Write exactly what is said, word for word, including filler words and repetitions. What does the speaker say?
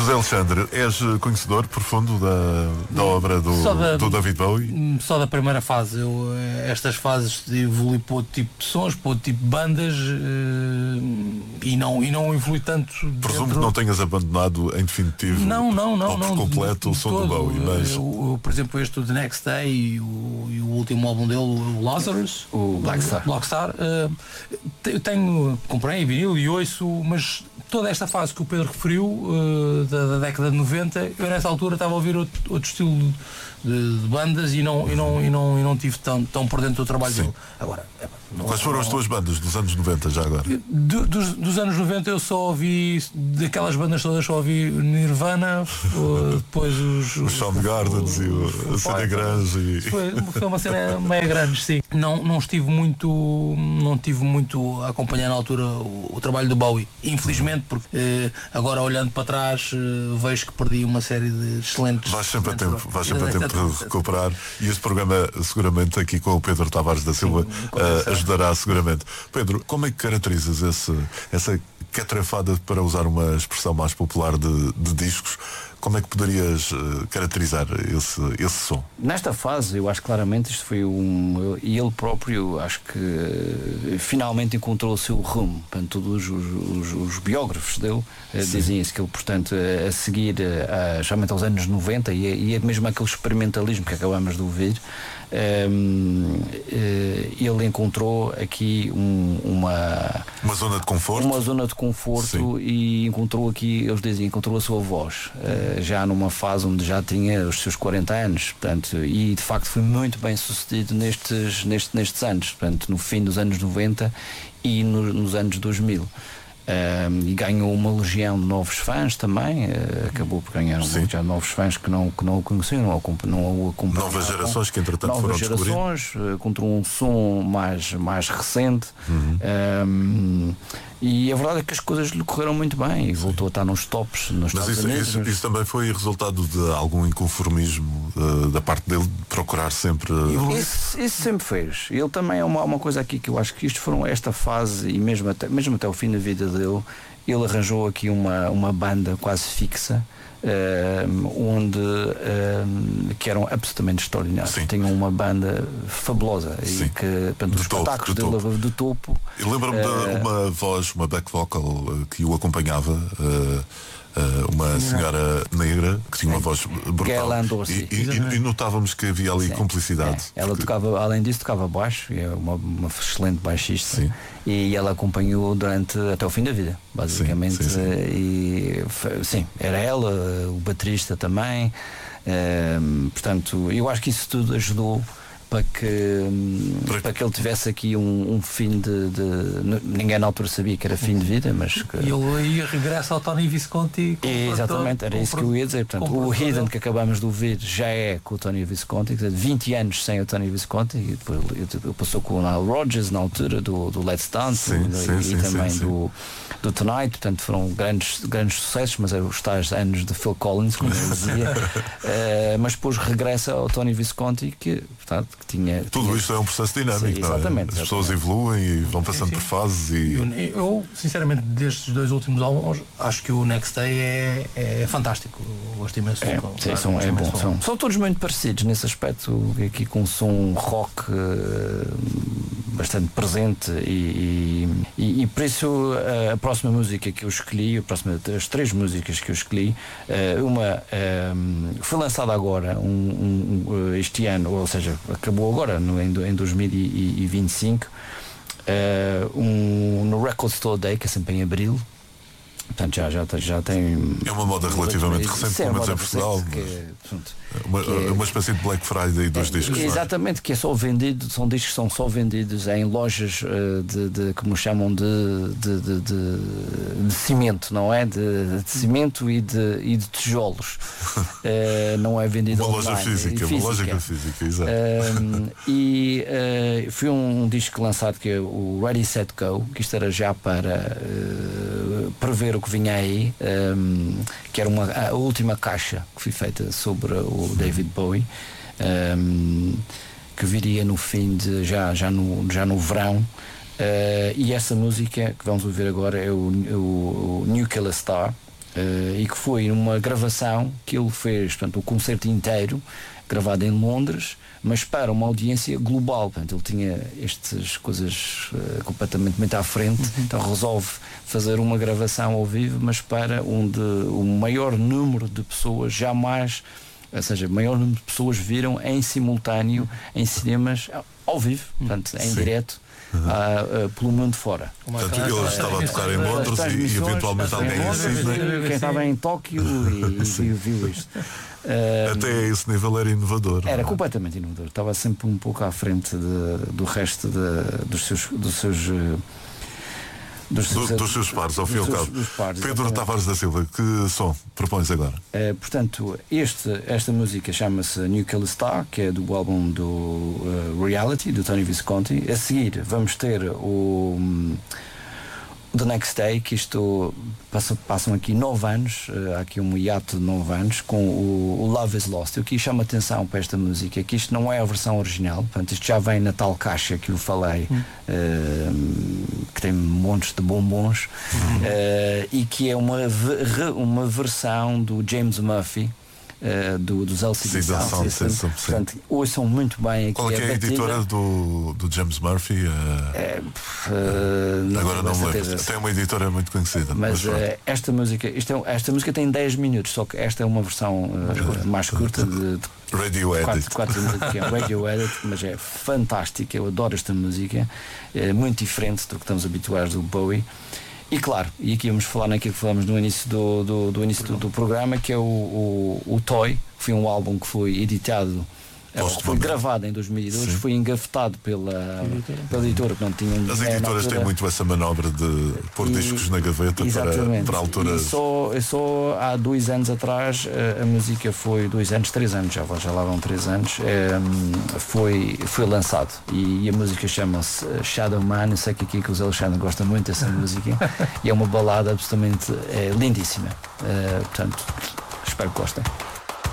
José Alexandre, és conhecedor profundo da, da obra do, da, do David Bowie? Só da primeira fase. Eu, estas fases evolui para outro tipo de sons, para outro tipo de bandas e não, e não evolui tanto. Presumo dentro... que não tenhas abandonado em definitivo não, não, não, ou por não, completo de, de o som todo. do Bowie. Mas... Eu, eu, por exemplo, este The Next Day e o, e o último álbum dele, o Lazarus, o Black Star. Black Star uh, eu tenho, comprei em vinil e ouço, mas toda esta fase que o Pedro referiu, uh, da, da década de noventa, eu nessa altura estava a ouvir outro, outro estilo de, de bandas e não, e não, e não, e não tive tão, tão por dentro do trabalho Sim. dele. Agora, é, não, quais foram não, as tuas bandas dos anos noventa já agora? Do, dos, dos anos noventa eu só ouvi, daquelas bandas todas só ouvi Nirvana, depois os... Os Soundgardens e o C D Grunge e... Foi, foi uma cena meio grande, sim. Não, não estive muito não tive muito a acompanhar na altura o, o trabalho do Bowie, infelizmente, porque eh, agora olhando para trás eh, vejo que perdi uma série de excelentes... Vais sempre a tempo, vais sempre a tempo de recuperar e este programa seguramente aqui com o Pedro Tavares da Silva uh, ajudará seguramente. Pedro, como é que caracterizas esse, essa catrafada, para usar uma expressão mais popular, de, de discos? Como é que poderias uh, caracterizar esse, esse som? Nesta fase, eu acho claramente isto foi um... E ele próprio, acho que uh, finalmente encontrou o seu rumo. Portanto, todos os, os, os biógrafos dele uh, dizem isso, que ele, portanto, uh, a seguir, uh, geralmente aos anos noventa, e é, e é mesmo aquele experimentalismo que acabamos de ouvir, um, uh, ele encontrou aqui um, uma... Uma zona de conforto? Uma zona de conforto. Sim. E encontrou aqui, eles dizem, encontrou a sua voz. Uh, já numa fase onde já tinha os seus quarenta anos, portanto, e de facto foi muito bem sucedido nestes, nestes, nestes anos, portanto, no fim dos anos noventa e no, nos anos dois mil. Um, e ganhou uma legião de novos fãs também, uh, acabou por ganhar uma legião de novos fãs que não, que não o conheciam, não, não o acompanhavam. Novas gerações que entretanto novas foram gerações, uh, contra um som mais, mais recente. Uhum. Um, e a verdade é que as coisas lhe correram muito bem e voltou a estar nos tops nos Mas Estados isso, Unidos. isso, isso também foi resultado de algum inconformismo uh, da parte dele, de procurar sempre... Uh... Isso, isso sempre fez. Ele também é uma, uma coisa aqui que eu acho que isto foram esta fase, e mesmo até, mesmo até o fim da vida dele, ele arranjou aqui uma, uma banda quase fixa, uh, onde uh, que eram absolutamente extraordinários. Sim. Tinham uma banda fabulosa. Sim. E que, portanto, os espetáculos dele topo. de topo. Eu lembro-me uh, de uma voz, uma back vocal uh, que o acompanhava, uh, uh, uma senhora negra que tinha uma voz brutal. E, e, e notávamos que havia ali Sim. cumplicidade. É. Ela porque... tocava, além disso, tocava baixo, é uma, uma excelente baixista. Sim. E ela acompanhou durante até o fim da vida, basicamente. Sim, sim, sim. E sim, era ela, o baterista também. Um, portanto, eu acho que isso tudo ajudou para que, para, para que ele tivesse aqui um, um fim de, de. Ninguém na altura sabia que era fim de vida, mas. Que... E ele aí regressa ao Tony Visconti. E, exatamente, era isso que eu ia dizer. Portanto, o Hidden que acabamos de ouvir já é com o Tony Visconti, vinte anos sem o Tony Visconti, e depois ele passou com o Nile Rodgers na altura do, do Let's Dance sim, do, sim, e sim, também sim, do, do Tonight. Portanto, foram grandes, grandes sucessos, mas eram os tais anos de Phil Collins, como eu dizia. uh, mas depois regressa ao Tony Visconti, que, portanto, que tinha. Tudo tinha... isto é um processo dinâmico, sim, não é? exatamente, As pessoas evoluem e vão passando sim, sim. por fases e... Eu, eu, sinceramente, destes dois últimos álbuns, acho que o Next Day é, é fantástico. Eu gosto imenso. É, do, sim, são, é bom. São, são todos muito parecidos nesse aspecto, aqui com um som rock uh, bastante presente e, e, e por isso uh, a próxima música que eu escolhi, a próxima, as três músicas que eu escolhi, uh, uma um, foi lançada agora, um, um, este ano, ou seja, acabou agora, no, em, em dois mil e vinte e cinco, uh, um, no Record Store Day, que é sempre em abril. Portanto, já, já, já tem. É uma moda relativamente recente, pelo menos em Portugal. Que é, portanto, uma, que é, uma espécie de Black Friday dos é, discos. Exatamente, que é só vendido, são discos que são só vendidos em lojas uh, de, de, como chamam de, de, de, de, de cimento, não é? De, de cimento e de, e de tijolos. Uh, não é vendido uma loja física, física, uma loja física, exato. Uh, e uh, foi um, um disco lançado que é o Ready Set Go, que isto era já para uh, prever o que vinha aí, um, que era uma, a última caixa que foi feita sobre o David Bowie, um, que viria no fim de já, já, no, já no verão, uh, e essa música que vamos ouvir agora é o, o, o Nuclear Star, uh, e que foi uma gravação que ele fez, portanto, o concerto inteiro gravado em Londres, mas para uma audiência global. Portanto, ele tinha estas coisas uh, completamente muito à frente, uhum. Então resolve fazer uma gravação ao vivo, mas para onde o maior número de pessoas jamais, ou seja, o maior número de pessoas viram em simultâneo em cinemas ao vivo, portanto, em Sim. direto. Uhum. Uh, uh, pelo mundo fora. Portanto, ele estava a tocar em Londres e, e eventualmente alguém em Sydney. Quem estava em Tóquio e, e viu isto. Uh, Até a esse nível era inovador. Era não? completamente inovador. Estava sempre um pouco à frente de, do resto de, dos seus. Dos seus Dos, do, dos seus pares, ao fim e ao cabo. Pedro Tavares da Silva, que som propões agora? Uh, portanto, este, esta música chama-se Nuclear Star, que é do álbum do uh, Reality, do Tony Visconti. A seguir vamos ter o um, The Next Day, que isto passa, passam aqui nove anos, uh, há aqui um hiato de nove anos, com o, o Love is Lost. Eu aqui chamo a atenção para esta música, que isto não é a versão original, portanto isto já vem na tal caixa que eu falei, hum. uh, que tem montes de bombons, hum. uh, e que é uma, uma versão do James Murphy, Uh, do, dos L C D Sound, Sound System. System. Portanto, ouçam muito bem aqui. Qual é, que é a editora do, do James Murphy? Uh, é, uh, agora não me lembro. Tem uma editora muito conhecida. Mas, mas uh, esta música isto é, esta música tem dez minutos, só que esta é uma versão uh, mais curta, mais curta de, de Radio Edit. quatro minutos, que é Radio Edit, mas é fantástica. Eu adoro esta música. É muito diferente do que estamos habituados do Bowie. E claro, e aqui vamos falar naquilo que falamos no início do, do, do, início do, do programa, que é o, o, o Toy, que foi um álbum que foi editado, foi gravado em dois mil e dois, Sim. foi engavetado pela, pela editora, que não tinha um As editoras têm muito essa manobra de pôr e, discos na gaveta para, para alturas. E só, só há dois anos atrás, a, a música foi, dois anos, três anos, já, já lá vão três anos, é, foi, foi lançado. E, e a música chama-se Shadow Man. Eu sei que aqui que o Zé Alexandre gosta muito dessa música e é uma balada absolutamente é, lindíssima. É, portanto, espero que gostem.